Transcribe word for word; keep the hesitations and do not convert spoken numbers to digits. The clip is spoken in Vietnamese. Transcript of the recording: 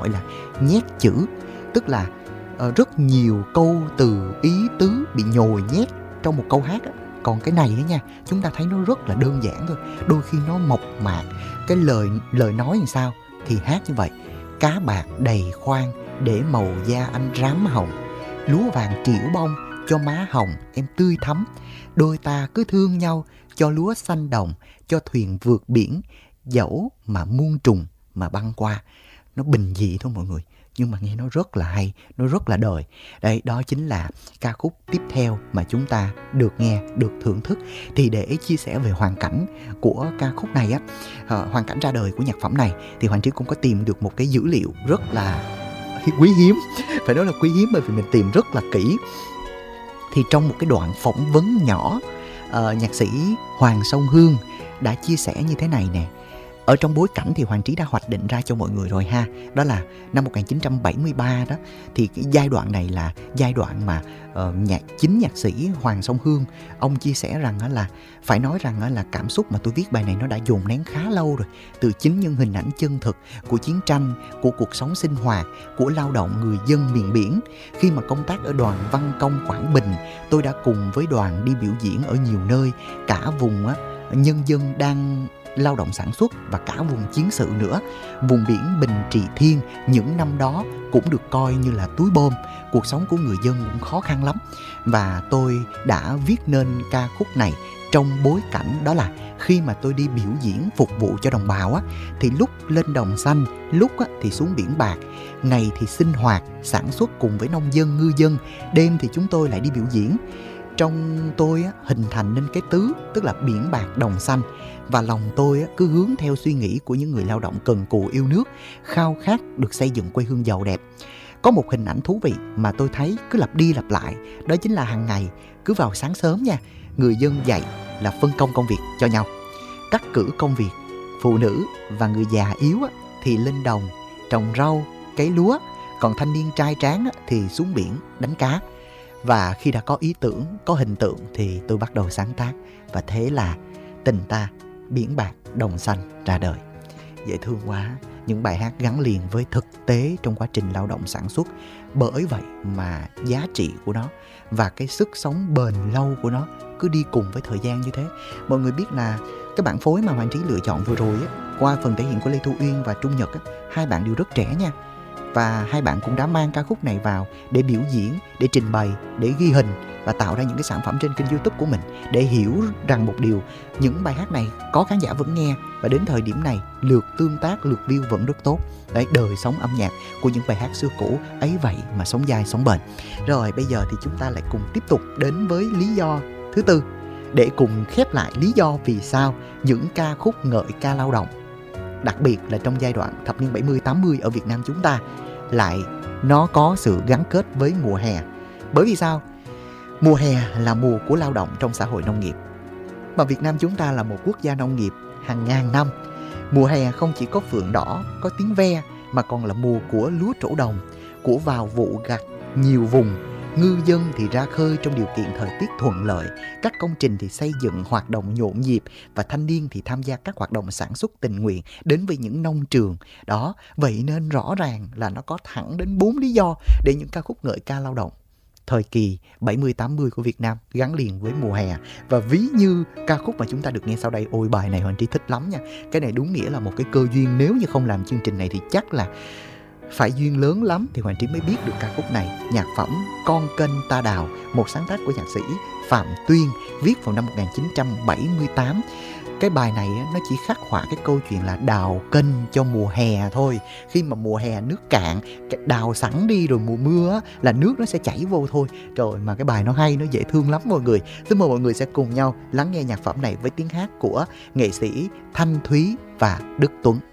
gọi là nhét chữ. Tức là uh, rất nhiều câu từ ý tứ bị nhồi nhét trong một câu hát á. Còn cái này á nha, chúng ta thấy nó rất là đơn giản thôi. Đôi khi nó mộc mạc. Cái lời lời nói làm sao thì hát như vậy: cá bạc đầy khoang để màu da anh rám hồng, lúa vàng trĩu bông cho má hồng em tươi thắm. Đôi ta cứ thương nhau cho lúa xanh đồng, cho thuyền vượt biển, dẫu mà muôn trùng mà băng qua. Nó bình dị thôi mọi người, nhưng mà nghe nó rất là hay, nó rất là đời. Đây, đó chính là ca khúc tiếp theo mà chúng ta được nghe, được thưởng thức. Thì để chia sẻ về hoàn cảnh của ca khúc này á, uh, hoàn cảnh ra đời của nhạc phẩm này, thì Hoàng Trí cũng có tìm được một cái dữ liệu rất là quý hiếm. Phải nói là quý hiếm bởi vì mình tìm rất là kỹ. Thì trong một cái đoạn phỏng vấn nhỏ, uh, nhạc sĩ Hoàng Song Hương đã chia sẻ như thế này nè. Ở trong bối cảnh thì Hoàng Trí đã hoạch định ra cho mọi người rồi ha. Đó là năm một nghìn chín trăm bảy mươi ba đó. Thì cái giai đoạn này là giai đoạn mà uh, nhạc chính nhạc sĩ Hoàng Song Hương, ông chia sẻ rằng uh, là phải nói rằng uh, là cảm xúc mà tôi viết bài này nó đã dồn nén khá lâu rồi. Từ chính những hình ảnh chân thực của chiến tranh, của cuộc sống sinh hoạt, của lao động người dân miền biển. Khi mà công tác ở đoàn Văn Công Quảng Bình, tôi đã cùng với đoàn đi biểu diễn ở nhiều nơi, cả vùng uh, nhân dân đang lao động sản xuất và cả vùng chiến sự nữa. Vùng biển Bình Trị Thiên những năm đó cũng được coi như là túi bom, cuộc sống của người dân cũng khó khăn lắm. Và tôi đã viết nên ca khúc này trong bối cảnh đó là khi mà tôi đi biểu diễn phục vụ cho đồng bào á, thì lúc lên đồng xanh, lúc á, thì xuống biển bạc. Ngày thì sinh hoạt, sản xuất cùng với nông dân, ngư dân, đêm thì chúng tôi lại đi biểu diễn. Trong tôi á, hình thành nên cái tứ, tức là biển bạc đồng xanh. Và lòng tôi á, cứ hướng theo suy nghĩ của những người lao động cần cù yêu nước, khao khát được xây dựng quê hương giàu đẹp. Có một hình ảnh thú vị mà tôi thấy cứ lặp đi lặp lại, đó chính là hàng ngày, cứ vào sáng sớm nha, người dân dậy là phân công công việc cho nhau. Cắt cử công việc, phụ nữ và người già yếu á, thì lên đồng trồng rau, cấy lúa, còn thanh niên trai tráng á, thì xuống biển đánh cá. Và khi đã có ý tưởng, có hình tượng thì tôi bắt đầu sáng tác. Và thế là Tình Ta Biển Bạc Đồng Xanh ra đời. Dễ thương quá, những bài hát gắn liền với thực tế trong quá trình lao động sản xuất. Bởi vậy mà giá trị của nó và cái sức sống bền lâu của nó cứ đi cùng với thời gian như thế. Mọi người biết là cái bản phối mà Hoàng Trí lựa chọn vừa rồi á, qua phần thể hiện của Lê Thu Uyên và Trung Nhật á, hai bạn đều rất trẻ nha. Và hai bạn cũng đã mang ca khúc này vào để biểu diễn, để trình bày, để ghi hình và tạo ra những cái sản phẩm trên kênh YouTube của mình, để hiểu rằng một điều, những bài hát này có khán giả vẫn nghe, và đến thời điểm này lượt tương tác, lượt view vẫn rất tốt. Đấy, đời sống âm nhạc của những bài hát xưa cũ ấy vậy mà sống dai sống bền. Rồi bây giờ thì chúng ta lại cùng tiếp tục đến với lý do thứ tư, để cùng khép lại lý do vì sao những ca khúc ngợi ca lao động, đặc biệt là trong giai đoạn thập niên bảy mươi tám mươi ở Việt Nam chúng ta, lại nó có sự gắn kết với mùa hè. Bởi vì sao? Mùa hè là mùa của lao động trong xã hội nông nghiệp. Mà Việt Nam chúng ta là một quốc gia nông nghiệp hàng ngàn năm. Mùa hè không chỉ có phượng đỏ, có tiếng ve, mà còn là mùa của lúa trổ đồng, của vào vụ gặt nhiều vùng. Ngư dân thì ra khơi trong điều kiện thời tiết thuận lợi, các công trình thì xây dựng hoạt động nhộn nhịp, và thanh niên thì tham gia các hoạt động sản xuất tình nguyện đến với những nông trường. Đó, vậy nên rõ ràng là nó có thẳng đến bốn lý do để những ca khúc ngợi ca lao động thời kỳ bảy mươi tám mươi của Việt Nam gắn liền với mùa hè. Và ví như ca khúc mà chúng ta được nghe sau đây, ôi bài này Hoàng Trí thích lắm nha. Cái này đúng nghĩa là một cái cơ duyên, nếu như không làm chương trình này thì chắc là phải duyên lớn lắm thì Hoàng Trí mới biết được ca khúc này. Nhạc phẩm Con Kênh Ta Đào, một sáng tác của nhạc sĩ Phạm Tuyên, viết vào năm một nghìn chín trăm bảy mươi tám. Cái bài này nó chỉ khắc họa cái câu chuyện là đào kênh cho mùa hè thôi. Khi mà mùa hè nước cạn, đào sẵn đi rồi mùa mưa là nước nó sẽ chảy vô thôi. Trời, mà cái bài nó hay, nó dễ thương lắm mọi người. Xin mời mọi người sẽ cùng nhau lắng nghe nhạc phẩm này với tiếng hát của nghệ sĩ Thanh Thúy và Đức Tuấn.